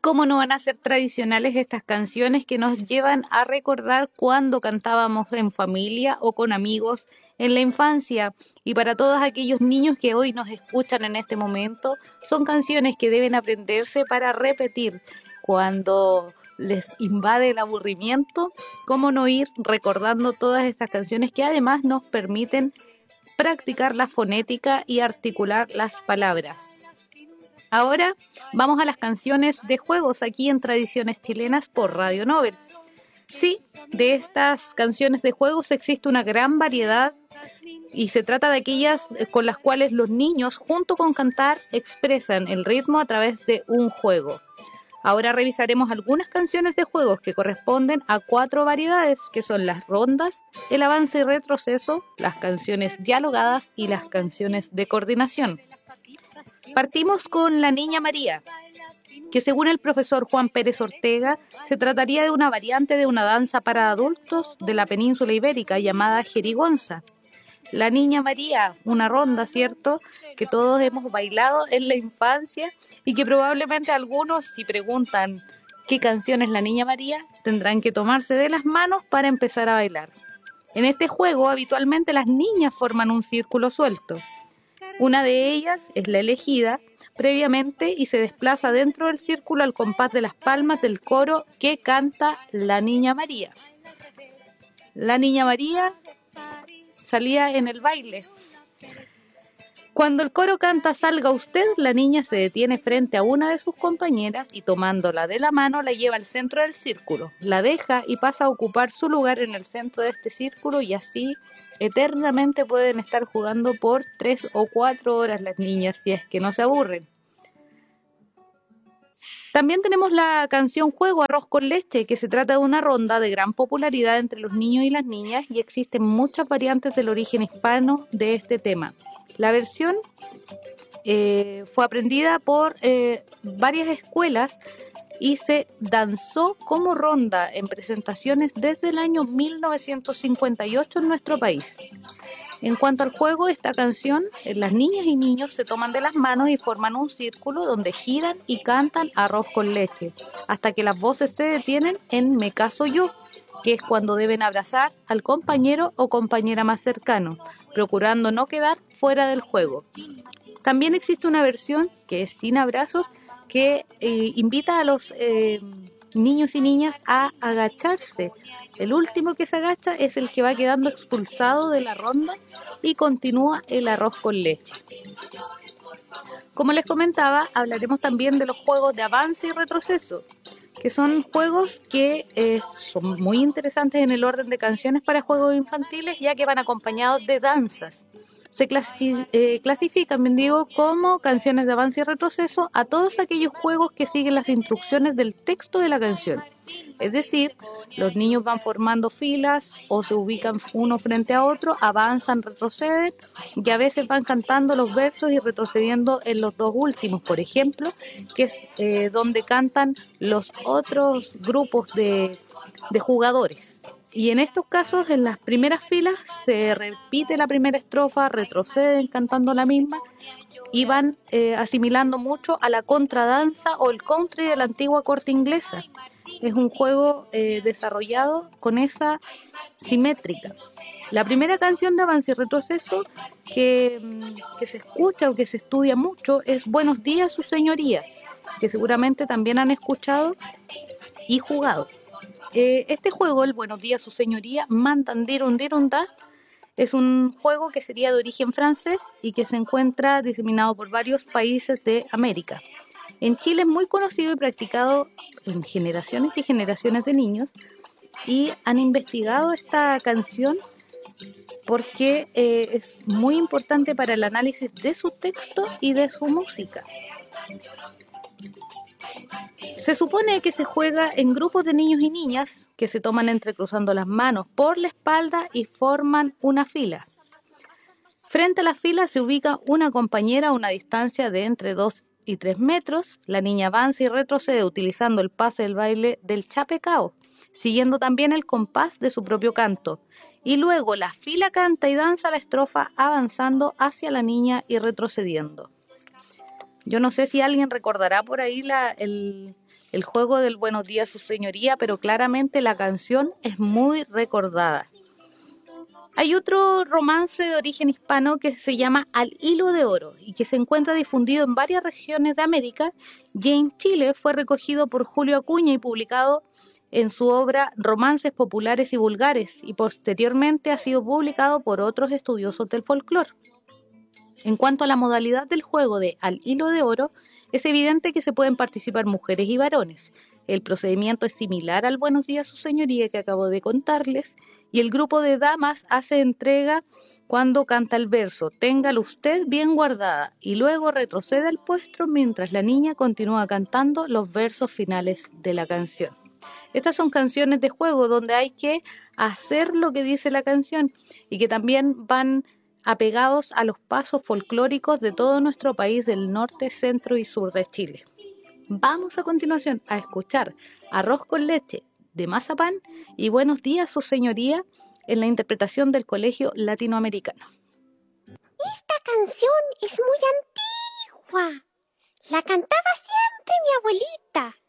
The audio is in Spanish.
¿Cómo no van a ser tradicionales estas canciones que nos llevan a recordar cuando cantábamos en familia o con amigos en la infancia? Y para todos aquellos niños que hoy nos escuchan en este momento, son canciones que deben aprenderse para repetir cuando les invade el aburrimiento. ¿Cómo no ir recordando todas estas canciones que además nos permiten practicar la fonética y articular las palabras? Ahora vamos a las canciones de juegos aquí en Tradiciones Chilenas por Radio Nobel. Sí, de estas canciones de juegos existe una gran variedad y se trata de aquellas con las cuales los niños, junto con cantar, expresan el ritmo a través de un juego. Ahora revisaremos algunas canciones de juegos que corresponden a 4 variedades, que son las rondas, el avance y retroceso, las canciones dialogadas y las canciones de coordinación. Partimos con La Niña María, que según el profesor Juan Pérez Ortega, se trataría de una variante de una danza para adultos de la península ibérica llamada jerigonza. La Niña María, una ronda, ¿cierto?, que todos hemos bailado en la infancia y que probablemente algunos, si preguntan qué canción es La Niña María, tendrán que tomarse de las manos para empezar a bailar. En este juego, habitualmente las niñas forman un círculo suelto. Una de ellas es la elegida previamente y se desplaza dentro del círculo al compás de las palmas del coro que canta La Niña María. La Niña María salía en el baile. Cuando el coro canta Salga usted, la niña se detiene frente a una de sus compañeras y tomándola de la mano la lleva al centro del círculo, la deja y pasa a ocupar su lugar en el centro de este círculo y así eternamente pueden estar jugando por 3 o 4 horas las niñas si es que no se aburren. También tenemos la canción Juego Arroz con Leche, que se trata de una ronda de gran popularidad entre los niños y las niñas y existen muchas variantes del origen hispano de este tema. La versión fue aprendida por varias escuelas y se danzó como ronda en presentaciones desde el año 1958 en nuestro país. En cuanto al juego, esta canción, las niñas y niños se toman de las manos y forman un círculo donde giran y cantan Arroz con Leche, hasta que las voces se detienen en Me caso yo, que es cuando deben abrazar al compañero o compañera más cercano, procurando no quedar fuera del juego. También existe una versión que es sin abrazos, que invita a los niños y niñas a agacharse. El último que se agacha es el que va quedando expulsado de la ronda y continúa el arroz con leche. Como les comentaba, hablaremos también de los juegos de avance y retroceso, que son juegos que son muy interesantes en el orden de canciones para juegos infantiles, ya que van acompañados de danzas. Se clasifican, bien digo, como canciones de avance y retroceso a todos aquellos juegos que siguen las instrucciones del texto de la canción. Es decir, los niños van formando filas o se ubican uno frente a otro, avanzan, retroceden y a veces van cantando los versos y retrocediendo en los dos últimos, por ejemplo, que es donde cantan los otros grupos de jugadores. Y en estos casos, en las primeras filas, se repite la primera estrofa, retroceden cantando la misma y van asimilando mucho a la contradanza o el country de la antigua corte inglesa. Es un juego desarrollado con esa simétrica. La primera canción de avance y retroceso que se escucha o que se estudia mucho es Buenos días, su señoría, que seguramente también han escuchado y jugado. Este juego, el Buenos días, su señoría, Mantandirundirunda, es un juego que sería de origen francés y que se encuentra diseminado por varios países de América. En Chile es muy conocido y practicado en generaciones y generaciones de niños y han investigado esta canción porque es muy importante para el análisis de su texto y de su música. Se supone que se juega en grupos de niños y niñas que se toman entrecruzando las manos por la espalda y forman una fila. Frente a la fila se ubica una compañera a una distancia de entre 2 y 3 metros. La niña avanza y retrocede utilizando el pase del baile del chapecao, siguiendo también el compás de su propio canto. Y luego la fila canta y danza la estrofa avanzando hacia la niña y retrocediendo. Yo no sé si alguien recordará por ahí el juego del buenos días su señoría, pero claramente la canción es muy recordada. Hay otro romance de origen hispano que se llama Al hilo de oro y que se encuentra difundido en varias regiones de América y en Chile fue recogido por Julio Acuña y publicado en su obra Romances populares y vulgares y posteriormente ha sido publicado por otros estudiosos del folclore. En cuanto a la modalidad del juego de Al hilo de oro, es evidente que se pueden participar mujeres y varones. El procedimiento es similar al Buenos días su señoría que acabo de contarles y el grupo de damas hace entrega cuando canta el verso téngalo usted bien guardada y luego retrocede al puesto mientras la niña continúa cantando los versos finales de la canción. Estas son canciones de juego donde hay que hacer lo que dice la canción y que también van apegados a los pasos folclóricos de todo nuestro país del norte, centro y sur de Chile. Vamos a continuación a escuchar Arroz con leche de Mazapán y Buenos días su señoría en la interpretación del Colegio Latinoamericano. Esta canción es muy antigua. La cantaba siempre mi abuelita.